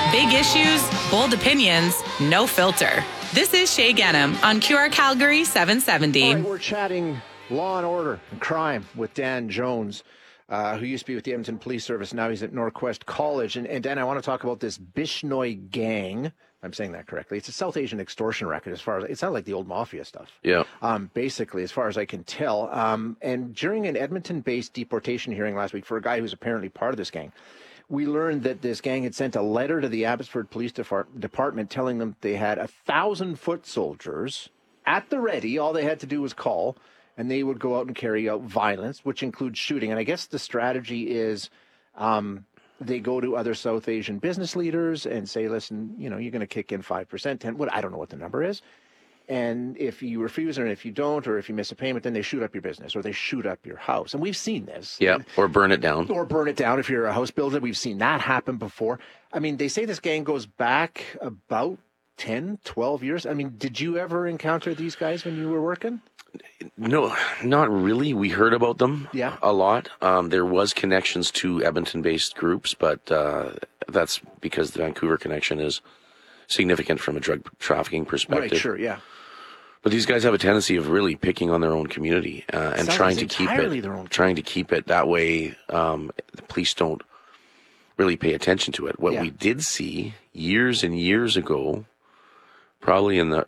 Big issues, bold opinions, no filter. This is Shay Genham on QR Calgary 770. All right, we're chatting law and order and crime with Dan Jones, who used to be with the Edmonton Police Service. Now he's at Norquest College. And Dan, I want to talk about this Bishnoi gang. I'm saying that correctly. It's a South Asian extortion racket. As far as it sounds like the old mafia stuff. Yeah. Basically, as far as I can tell. And during an Edmonton-based deportation hearing last week for a guy who's apparently part of this gang, we learned that this gang had sent a letter to the Abbotsford Police Department telling them they had 1,000 foot soldiers at the ready. All they had to do was call, and they would go out and carry out violence, which includes shooting. And I guess the strategy is they go to other South Asian business leaders and say, listen, you're going to kick in 5%, 10%. I don't know what the number is. And if you refuse, or if you don't, or if you miss a payment, then they shoot up your business or they shoot up your house. And we've seen this. Yeah, or burn it down. Or burn it down if you're a house builder. We've seen that happen before. I mean, they say this gang goes back about 10, 12 years. I mean, did you ever encounter these guys when you were working? No, not really. We heard about them a lot. There was connections to Edmonton-based groups, but that's because the Vancouver connection is significant from a drug trafficking perspective. Right, sure, yeah. But these guys have a tendency of really picking on their own community and trying to keep it that way. The police don't really pay attention to it. What we did see years and years ago, probably in the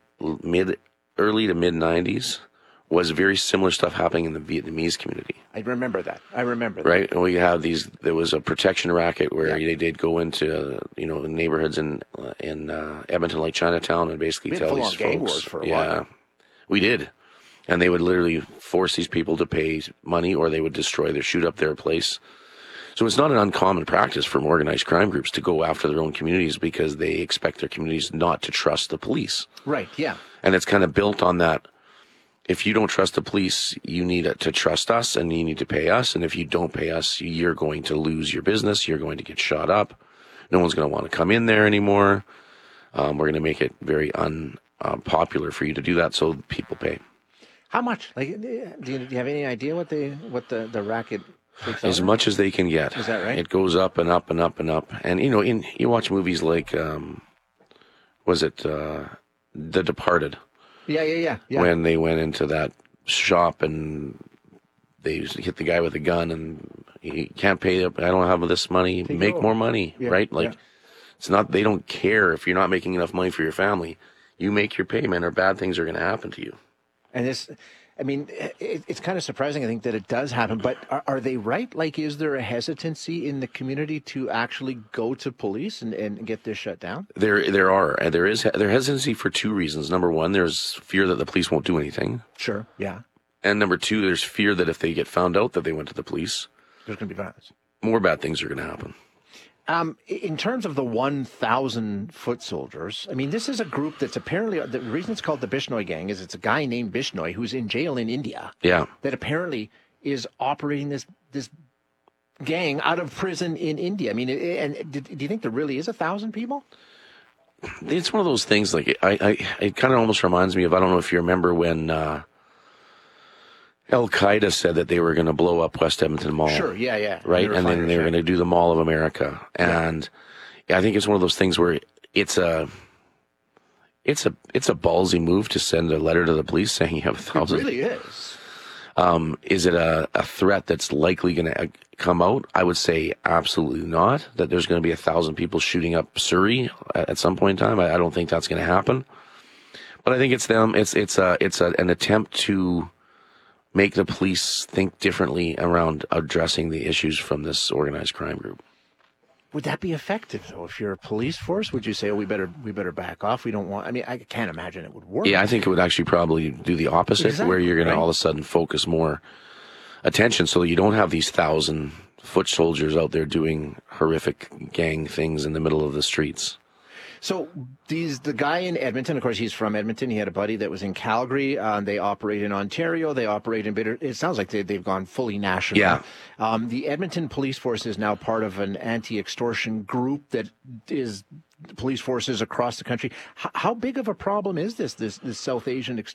early to mid 90s, was very similar stuff happening in the Vietnamese community. I remember that. Right, and we have these. There was a protection racket where they did go into neighborhoods in Edmonton, like Chinatown, and basically tell these folks. Gang wars for a while. We did. And they would literally force these people to pay money, or they would shoot up their place. So it's not an uncommon practice from organized crime groups to go after their own communities because they expect their communities not to trust the police. Right, yeah. And it's kind of built on that. If you don't trust the police, you need to trust us and you need to pay us. And if you don't pay us, you're going to lose your business. You're going to get shot up. No one's going to want to come in there anymore. We're going to make it very unpopular for you to do that, so people pay. How much? Like, do you have any idea what the racket takes as much as they can get? Is that right? It goes up and up and up and up. And you watch movies like The Departed? Yeah. When they went into that shop and they hit the guy with a gun and he can't pay up. I don't have this money. Make more money, right? Like it's not. They don't care if you're not making enough money for your family. You make your payment, or bad things are going to happen to you. And it's kind of surprising, I think, that it does happen. But are they right? Like, is there a hesitancy in the community to actually go to police and get this shut down? There is hesitancy for two reasons. Number one, there's fear that the police won't do anything. Sure, yeah. And number two, there's fear that if they get found out that they went to the police, there's going to be violence. More bad things are going to happen. In terms of the 1,000 foot soldiers, I mean, this is a group that's apparently, the reason it's called the Bishnoi gang is it's a guy named Bishnoi who's in jail in India. Yeah. That apparently is operating this gang out of prison in India. I mean, do you think there really is 1,000 people? It's one of those things, like, it kind of almost reminds me of, I don't know if you remember when Al-Qaeda said that they were going to blow up West Edmonton Mall. Sure, yeah. Right, and then they were going to do the Mall of America. And I think it's one of those things where it's a ballsy move to send a letter to the police saying you have 1,000. It really is. Is it a threat that's likely going to come out? I would say absolutely not, that there's going to be 1,000 people shooting up Surrey at some point in time. I don't think that's going to happen. But I think it's them. It's an attempt to make the police think differently around addressing the issues from this organized crime group. Would that be effective, though? If you're a police force, would you say, we better back off? We don't want, I mean, I can't imagine it would work. Yeah, I think it would actually probably do the opposite, where you're going to all of a sudden focus more attention so you don't have these 1,000 foot soldiers out there doing horrific gang things in the middle of the streets. So the guy in Edmonton, of course, he's from Edmonton. He had a buddy that was in Calgary. They operate in Ontario. They operate in It sounds like they've gone fully national. Yeah. The Edmonton Police Force is now part of an anti-extortion group that is police forces across the country. How big of a problem is this South Asian